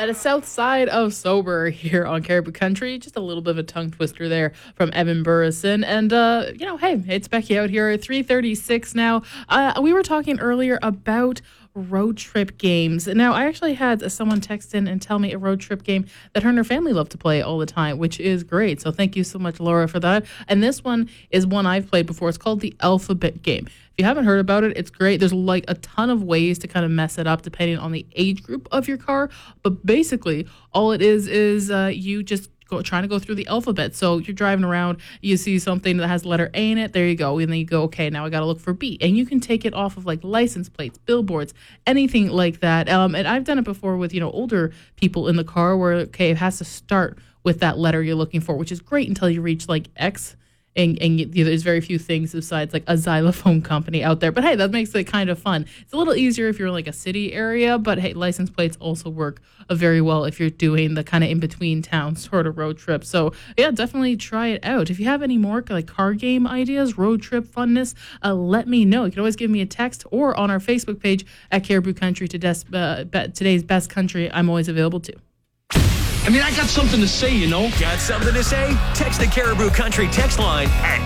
the south side of sober here on Caribou Country. Just a little bit of a tongue twister there from Evan Burrison. And, hey, it's Becky out here at 3:36 now. We were talking earlier about road trip games. Now, I actually had someone text in and tell me a road trip game that her and her family love to play all the time, which is great. So thank you so much, Laura, for that. And this one is one I've played before. It's called the Alphabet Game. If you haven't heard about it, it's great. There's like a ton of ways to kind of mess it up depending on the age group of your car. But basically, all it is you just trying to go through the alphabet. So you're driving around, you see something that has letter A in it, there you go. And then you go, okay, now I got to look for B. And you can take it off of like license plates, billboards, anything like that. And I've done it before with, older people in the car where, okay, it has to start with that letter you're looking for, which is great until you reach like X. And there's very few things besides like a xylophone company out there. But hey, that makes it kind of fun. It's a little easier if you're in like a city area, but hey, license plates also work very well if you're doing the kind of in-between town sort of road trip. So yeah, definitely try it out. If you have any more like car game ideas, road trip funness, let me know. You can always give me a text or on our Facebook page at Caribou Country today's best country. I'm always available too. I got something to say, Got something to say? Text the Caribou Country text line at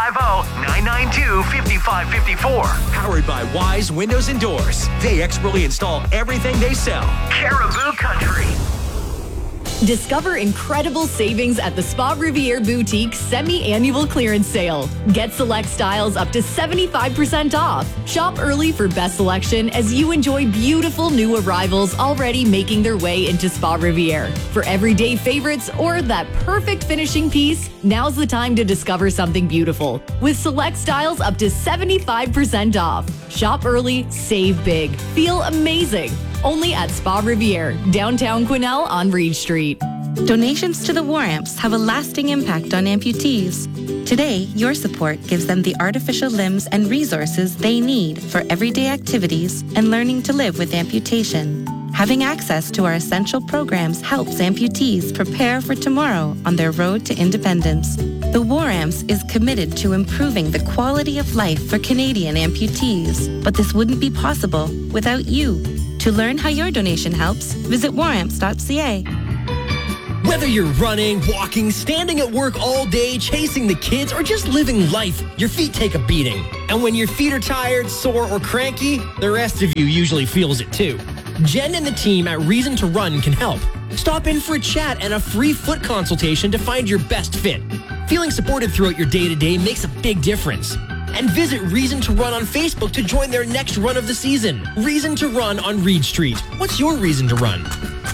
250-992-5554. Powered by Wise Windows and Doors. They expertly install everything they sell. Caribou Country. Discover incredible savings at the Spa Riviere Boutique semi-annual clearance sale. Get select styles up to 75% off. Shop early for best selection as you enjoy beautiful new arrivals already making their way into Spa Riviere. For everyday favorites or that perfect finishing piece, now's the time to discover something beautiful. With select styles up to 75% off. Shop early, save big, feel amazing. Only at Spa Riviere, downtown Quesnel on Reed Street. Donations to the War Amps have a lasting impact on amputees. Today, your support gives them the artificial limbs and resources they need for everyday activities and learning to live with amputation. Having access to our essential programs helps amputees prepare for tomorrow on their road to independence. The War Amps is committed to improving the quality of life for Canadian amputees, but this wouldn't be possible without you. To learn how your donation helps, visit waramps.ca. Whether you're running, walking, standing at work all day, chasing the kids, or just living life, your feet take a beating. And when your feet are tired, sore, or cranky, the rest of you usually feels it too. Jen and the team at Reason to Run can help. Stop in for a chat and a free foot consultation to find your best fit. Feeling supported throughout your day-to-day makes a big difference. And visit Reason to Run on Facebook to join their next run of the season. Reason to Run on Reed Street. What's your reason to run?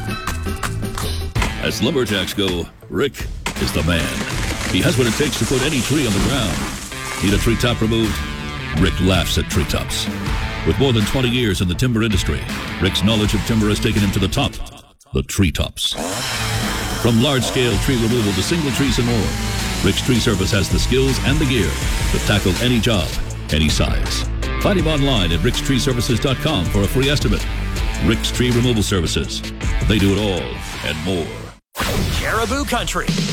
As lumberjacks go, Rick is the man. He has what it takes to put any tree on the ground. Need a treetop removed? Rick laughs at treetops. With more than 20 years in the timber industry, Rick's knowledge of timber has taken him to the top, the treetops. From large-scale tree removal to single trees and more, Rick's Tree Service has the skills and the gear to tackle any job, any size. Find him online at rickstreeservices.com for a free estimate. Rick's Tree Removal Services. They do it all and more. Caribou Country.